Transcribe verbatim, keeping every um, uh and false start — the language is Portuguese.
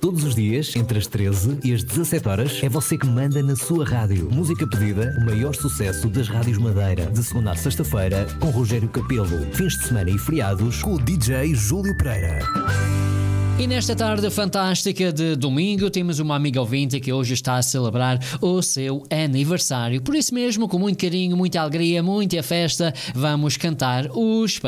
Todos os dias, entre as treze e as dezassete horas, é você que manda na sua rádio. Música pedida, o maior sucesso das rádios Madeira. De segunda a sexta-feira, com Rogério Capelo. Fins de semana e feriados, com o D J Júlio Pereira. E nesta tarde fantástica de domingo temos uma amiga ouvinte que hoje está a celebrar o seu aniversário. Por isso mesmo, com muito carinho, muita alegria, muita festa, vamos cantar os